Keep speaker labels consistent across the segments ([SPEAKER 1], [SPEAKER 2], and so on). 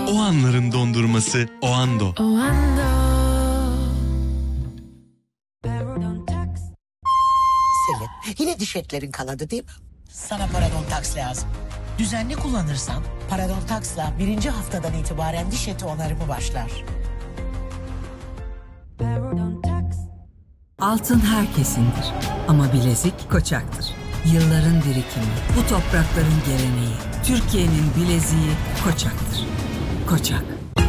[SPEAKER 1] O anların dondurması Oando.
[SPEAKER 2] Selin, yine diş etlerin kanadı değil mi?
[SPEAKER 3] Sana Parodontax lazım. Düzenli kullanırsan Parodontax'la 1. haftadan itibaren diş eti onarımı başlar.
[SPEAKER 4] Altın herkesindir ama bilezik Koçak'tır. Yılların birikimi, bu toprakların geleneği, Türkiye'nin bileziği Koçak'tır. Koçak.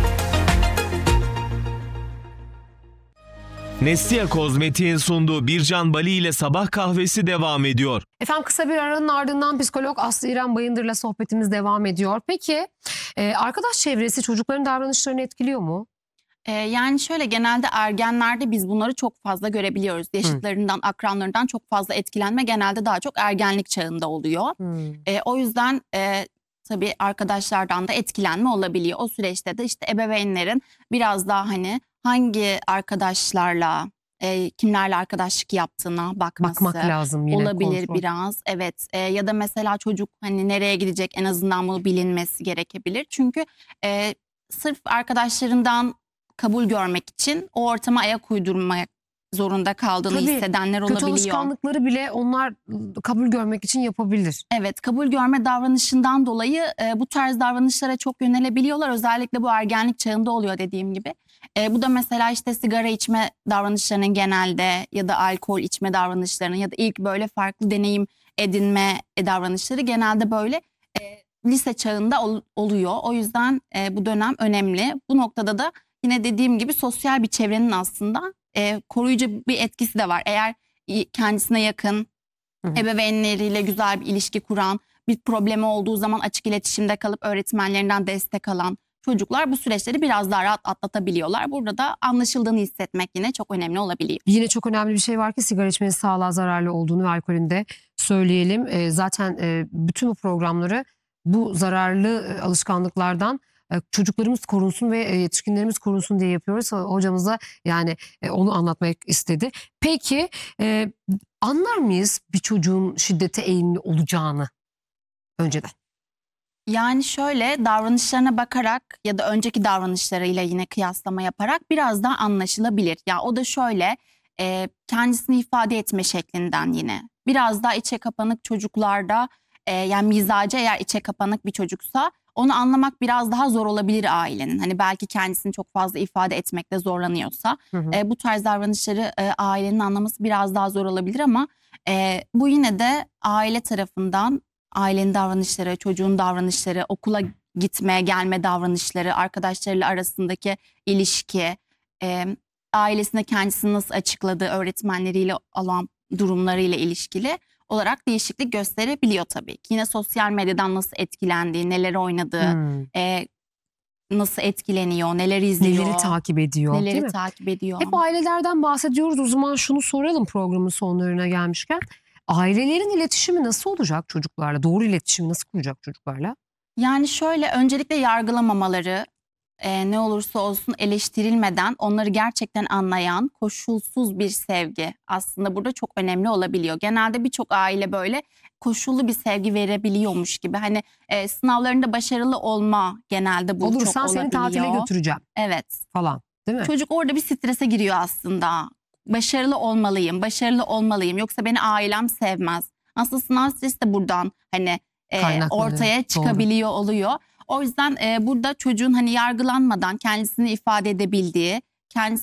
[SPEAKER 5] Nestia Kozmetik'in sunduğu Bircan Bali ile sabah kahvesi devam ediyor.
[SPEAKER 6] Efendim kısa bir aranın ardından psikolog Aslı İrem Bayındır'la sohbetimiz devam ediyor. Peki arkadaş çevresi çocukların davranışlarını etkiliyor mu?
[SPEAKER 7] Yani şöyle, genelde ergenlerde biz bunları çok fazla görebiliyoruz. Yaşıtlarından, akranlarından çok fazla etkilenme genelde daha çok ergenlik çağında oluyor. O yüzden tabii arkadaşlardan da etkilenme olabiliyor. O süreçte de işte ebeveynlerin biraz daha hani hangi arkadaşlarla, kimlerle arkadaşlık yaptığına bakmak
[SPEAKER 6] lazım yine,
[SPEAKER 7] olabilir
[SPEAKER 6] kontrol.
[SPEAKER 7] biraz. Evet, ya da mesela çocuk hani nereye gidecek, en azından bunu bilinmesi gerekebilir. Çünkü sırf arkadaşlarından kabul görmek için o ortama ayak uydurmak zorunda kaldığını hissedenler olabiliyor.
[SPEAKER 6] Kötü alışkanlıkları bile onlar kabul görmek için yapabilir.
[SPEAKER 7] Evet, kabul görme davranışından dolayı bu tarz davranışlara çok yönelebiliyorlar. Özellikle bu ergenlik çağında oluyor dediğim gibi. Bu da mesela işte sigara içme davranışlarının genelde ya da alkol içme davranışlarının ya da ilk böyle farklı deneyim edinme davranışları genelde böyle lise çağında oluyor. O yüzden bu dönem önemli. Bu noktada da yine dediğim gibi sosyal bir çevrenin aslında koruyucu bir etkisi de var. Eğer kendisine yakın, ebeveynleriyle güzel bir ilişki kuran, bir problemi olduğu zaman açık iletişimde kalıp öğretmenlerinden destek alan çocuklar bu süreçleri biraz daha rahat atlatabiliyorlar. Burada da anlaşıldığını hissetmek yine çok önemli olabiliyor.
[SPEAKER 6] Yine çok önemli bir şey var ki sigara içmenin sağlığa zararlı olduğunu ve alkolün de söyleyelim. Zaten bütün bu programları bu zararlı alışkanlıklardan çocuklarımız korunsun ve yetişkinlerimiz korunsun diye yapıyoruz. Hocamız da yani onu anlatmak istedi. Peki anlar mıyız bir çocuğun şiddete eğilimli olacağını önceden?
[SPEAKER 7] Yani şöyle, davranışlarına bakarak ya da önceki davranışlarıyla yine kıyaslama yaparak biraz daha anlaşılabilir. Ya o da şöyle, kendisini ifade etme şeklinden yine. Biraz daha içe kapanık çocuklarda yani mizacı eğer içe kapanık bir çocuksa onu anlamak biraz daha zor olabilir ailenin. Hani belki kendisini çok fazla ifade etmekte zorlanıyorsa bu tarz davranışları ailenin anlaması biraz daha zor olabilir ama bu yine de aile tarafından ailenin davranışları, çocuğun davranışları, okula gitme, gelme davranışları, arkadaşlarıyla arasındaki ilişki, ailesine kendisini nasıl açıkladığı, öğretmenleriyle olan durumlarıyla ilişkili olarak değişiklik gösterebiliyor tabii ki. Yine sosyal medyadan nasıl etkilendiği, neler oynadığı, nasıl etkileniyor, neler izliyor.
[SPEAKER 6] Neleri takip ediyor, değil
[SPEAKER 7] neleri
[SPEAKER 6] mi?
[SPEAKER 7] takip ediyor.
[SPEAKER 6] Hep ailelerden bahsediyoruz. O zaman şunu soralım programın sonlarına gelmişken. Ailelerin iletişimi nasıl olacak çocuklarla? Doğru iletişimi nasıl kuracak çocuklarla?
[SPEAKER 7] Yani şöyle, öncelikle yargılamamaları, ne olursa olsun eleştirilmeden onları gerçekten anlayan koşulsuz bir sevgi aslında burada çok önemli olabiliyor. Genelde birçok aile böyle koşullu bir sevgi verebiliyormuş gibi. Hani sınavlarında başarılı olma genelde bu çok
[SPEAKER 6] Olursan
[SPEAKER 7] olabiliyor.
[SPEAKER 6] seni tatile götüreceğim
[SPEAKER 7] Evet.
[SPEAKER 6] falan, değil mi?
[SPEAKER 7] Çocuk orada bir strese giriyor aslında. Başarılı olmalıyım, başarılı olmalıyım. Yoksa beni ailem sevmez. Aslında sınav stresi de buradan hani ortaya çıkabiliyor oluyor. O yüzden burada çocuğun hani yargılanmadan kendisini ifade edebildiği, kendisini